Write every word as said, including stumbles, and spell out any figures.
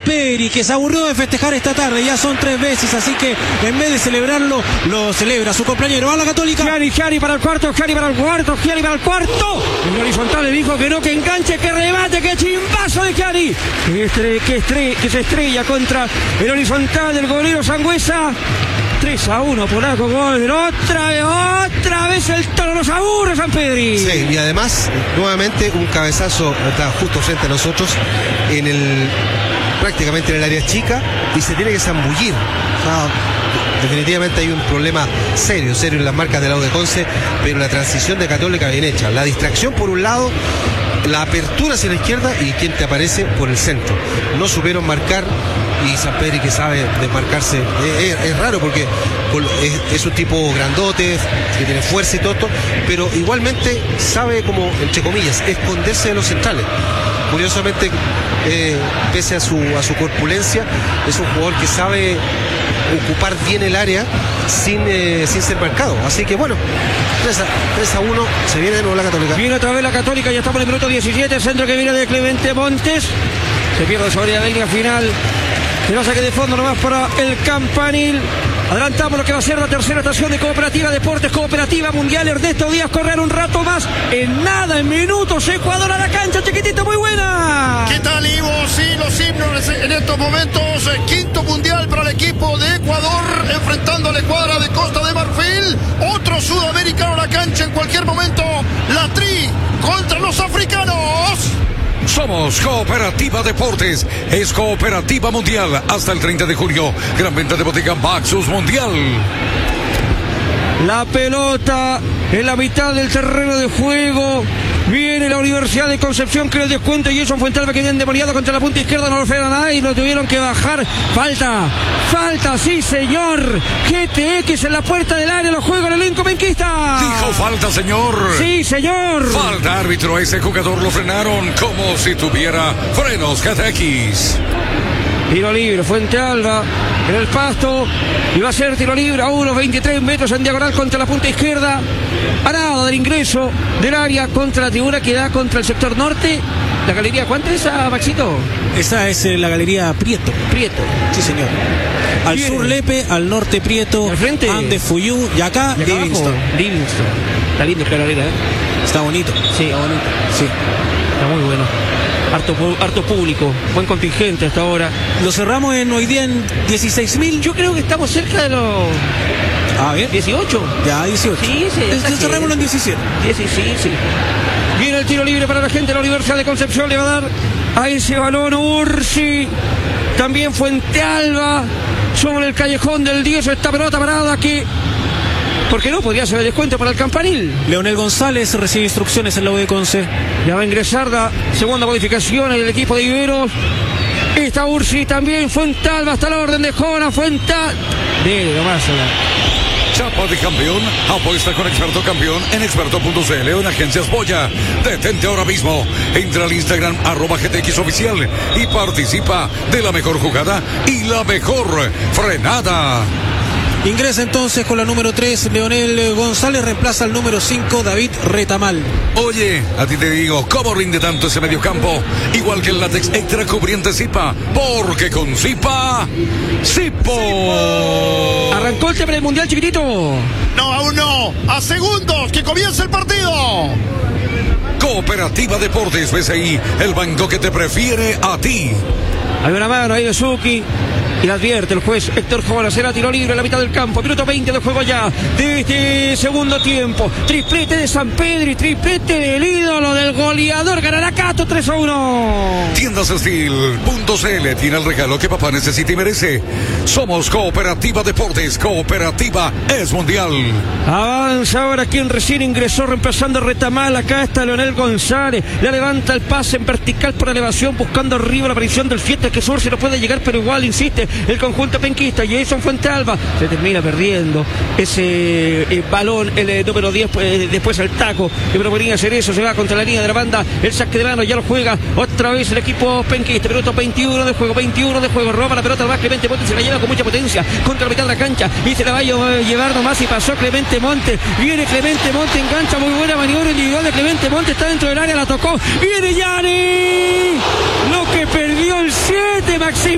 Sampedri, que se aburrió de festejar esta tarde, ya son tres veces, así que en vez de celebrarlo, lo celebra su compañero. A la Católica. Gianni, Gianni para el cuarto, Gianni para el cuarto, Gianni para el cuarto. El horizontal le dijo que no, que enganche, que remate, que chimbazo de Gianni. Que, estre, que, estre, que se estrella contra el horizontal del golero Sangüesa. tres a uno, polaco, gol. Otra vez, otra vez el toro nos aburre, Sampedri. Sí, y además, nuevamente un cabezazo está justo frente a nosotros en el prácticamente en el área chica y se tiene que zambullir. Ah, definitivamente hay un problema serio, serio en las marcas del lado de Conce, pero la transición de Católica bien hecha. La distracción por un lado, la apertura hacia la izquierda y quien te aparece por el centro. No supieron marcar y Sampedri, que sabe desmarcarse, es, es, es raro porque es, es un tipo grandote, que tiene fuerza y todo esto, pero igualmente sabe, como entre comillas, esconderse de los centrales. Curiosamente, eh, pese a su, a su corpulencia, es un jugador que sabe ocupar bien el área sin, eh, sin ser marcado. Así que bueno, tres a uno, se viene de nuevo la Católica. Viene otra vez la Católica, ya estamos en el minuto diecisiete, centro que viene de Clemente Montes, se pierde sobre la línea final, se va a saque de fondo nomás para el Campanil. Adelantamos lo que va a ser la tercera estación de Cooperativa Deportes, Cooperativa Mundial. Ernesto Díaz correr un rato más, en nada, en minutos, Ecuador a la cancha, chiquitito, muy buena. ¿Qué tal, Ivo? Sí, los himnos en estos momentos, eh, quinto mundial para el equipo de Ecuador, enfrentando a la escuadra de Costa de Marfil, otro sudamericano a la cancha en cualquier momento, la Tri contra los africanos. Somos Cooperativa Deportes, es Cooperativa Mundial hasta el treinta de junio. Gran venta de botica Maxus Mundial. La pelota en la mitad del terreno de juego. Viene la Universidad de Concepción, que el descuento, y Jason Fuentalba, que viene endemoniado contra la punta izquierda, no lo frenan nada y lo tuvieron que bajar. Falta, falta, sí señor. G T X en la puerta del área, lo juega el elenco penquista. Dijo falta, señor. Sí, señor. Falta, árbitro, a ese jugador lo frenaron como si tuviera frenos G T X. Tiro libre, Fuentealba en el pasto, y va a ser tiro libre a unos veintitrés metros en diagonal contra la punta izquierda, a nada del ingreso del área contra la tribuna que da contra el sector norte. La galería, ¿cuánto es esa, Maxito? Esa es eh, la galería Prieto. Prieto. Sí, señor. Al Bien. sur Lepe, al norte Prieto, al frente Andes Fuyú y acá, y acá Livingston. abajo, Livingston. Está lindo esta galera, ¿eh? Está bonito. Sí, está bonito. Sí. Está muy bueno. Harto, harto público, buen contingente hasta ahora. Lo cerramos en hoy día en dieciséis mil. Yo creo que estamos cerca de los A ver. dieciocho. Ya, dieciocho. Sí, sí. Entonces cerramos en diecisiete. Sí, sí, sí, sí. Viene el tiro libre para la gente de la Universidad de Concepción. Le va a dar a ese balón Ursi. También Fuentealba. Sobre el callejón del diez. Esta pelota parada que... ¿por qué no? Podría ser el descuento para el Campanil. Leonel González recibe instrucciones en la U de Conce. Ya va a ingresar la segunda modificación en el equipo de Iberos. Está Ursi también. Fuentealba hasta la orden de Jona. Fuentealba. Dele nomás. Chapa de campeón, apuesta con Experto Campeón en experto punto c l o en Agencias Boya. Detente ahora mismo, entra al Instagram arroba G T X oficial y participa de la mejor jugada y la mejor frenada. Ingresa entonces con la número tres, Leonel González, reemplaza al número cinco, David Retamal. Oye, a ti te digo, ¿cómo rinde tanto ese mediocampo? Igual que el látex extra cubriente Zipa, porque con Zipa, Zipo. Arrancó el tema del mundial, chiquitito. No, aún no. A segundos que comience el partido. Cooperativa Deportes, ves ahí el banco que te prefiere a ti. Hay una mano ahí de Suki. Y le advierte el juez Héctor Jona, será tiro libre en la mitad del campo, minuto veinte de juego ya de este segundo tiempo. Triplete de Sampedri, triplete del ídolo, del goleador, ganará Cato tres a uno. Tiendas Steel punto c l tiene el regalo que papá necesita y merece. Somos Cooperativa Deportes, Cooperativa es mundial. Avanza ahora quien recién ingresó reemplazando a Retamal, acá está Leonel González, le levanta el pase en vertical por elevación, buscando arriba la aparición del Fiesta, que Sur se no puede llegar, pero igual insiste el conjunto penquista. Jason Fuentealba se termina perdiendo ese eh, balón, el eh, número diez, eh, después el taco que proponía hacer eso, se va contra la línea de la banda, el saque de mano ya lo juega otra vez el equipo penquista. Minuto veintiuno de juego, veintiuno de juego, roba la pelota más Clemente Montes, se la lleva con mucha potencia contra la mitad de la cancha y se la va a llevar nomás y pasó Clemente Montes, viene Clemente Montes, engancha, muy buena maniobra individual de Clemente Montes, está dentro del área, la tocó, viene Gianni, lo que perdió el siete, Maxim